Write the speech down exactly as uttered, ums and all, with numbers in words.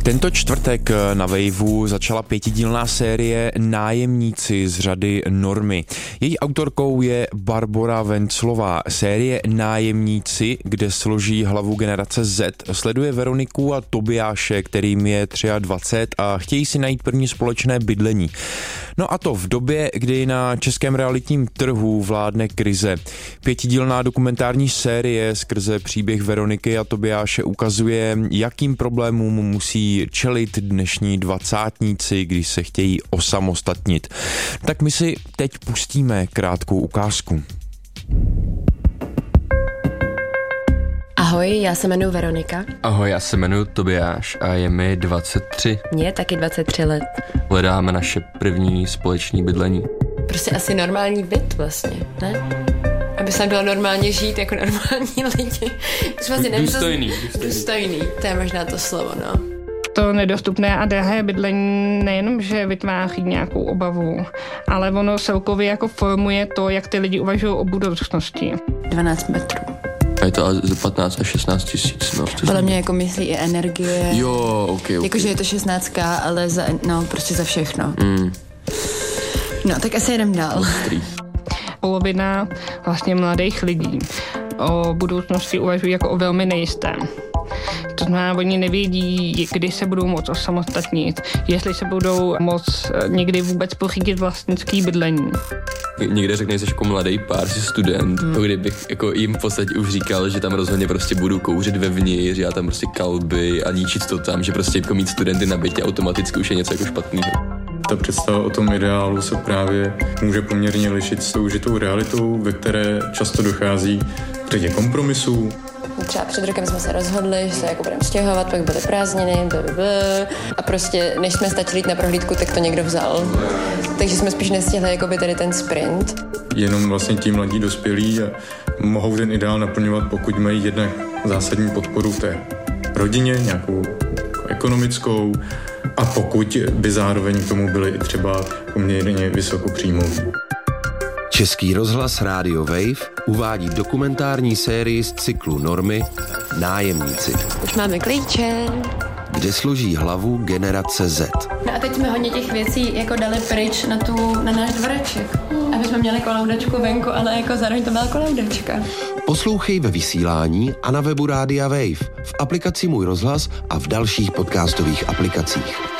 Tento čtvrtek na Waveu začala pětidílná série Nájemníci z řady Normy. Její autorkou je Barbora Venclová. Série Nájemníci, kde složí hlavu generace Z, sleduje Veroniku a Tobiáše, kterým je dvacet tři a chtějí si najít první společné bydlení. No a to v době, kdy na českém realitním trhu vládne krize. Pětidílná dokumentární série skrze příběh Veroniky a Tobiáše ukazuje, jakým problémům musí čelit dnešní dvacátníci, když se chtějí osamostatnit. Tak my si teď pustíme krátkou ukázku. Ahoj, já se jmenuji Veronika. Ahoj, já se jmenuji Tobiáš a je mi dvacet tři. Mně je taky dvacet tři let. Hledáme naše první společné bydlení. Prostě asi normální byt vlastně, ne? Aby se bylo normálně žít jako normální lidi. Důstojný, důstojný. Důstojný, to je možná to slovo, no. To nedostupné a drahé bydlení nejenom, že vytváří nějakou obavu, ale ono celkově jako formuje to, jak ty lidi uvažují o budoucnosti. dvanáct metrů. A je to za patnáct až šestnáct tisíc, no. Podle mě jako myslí i energie. Jo, ok, ok. Jakože je to šestnáctka, ale za, no, prostě za všechno. Mm. No, tak asi jedem dál. Ostrý. Polovina vlastně mladých lidí o budoucnosti uvažují jako o velmi nejistém. To znamená, oni nevědí, kdy se budou moct osamostatnit, jestli se budou moct někdy vůbec pořídit vlastnický bydlení. Někde řekne, že jsi jako mladý pár, jsi student, hmm. to kdybych jako jim v podstatě už říkal, že tam rozhodně prostě budu kouřit vevnitř, že já tam prostě kalby a ničit to tam, že prostě jako mít studenty na bytě automaticky už je něco jako špatného. Ta představa o tom ideálu se právě může poměrně lišit s tou žitou realitou, ve které často dochází k řadě kompromisů. Třeba před rokem jsme se rozhodli, že se jako budeme stěhovat, pak byly prázdniny, blablabla, a prostě než jsme stačili jít na prohlídku, tak to někdo vzal. Takže jsme spíš nestihli jakoby tady ten sprint. Jenom vlastně ti mladí dospělí a mohou ten ideál naplňovat, pokud mají jednak zásadní podporu v té rodině, nějakou ekonomickou, a pokud by zároveň k tomu byly i třeba poměrně vysokopříjmoví. Český rozhlas Rádio Wave uvádí dokumentární sérii z cyklu Normy Nájemníci. Už máme klíče. Kde složí hlavu generace Z. No a teď jsme hodně těch věcí jako dali pryč na, tu, na náš dvoreček. Aby jsme měli koloudačku venku, ale jako zároveň to byla koloudačka. Poslouchej ve vysílání a na webu Rádia Wave, v aplikaci Můj rozhlas a v dalších podcastových aplikacích.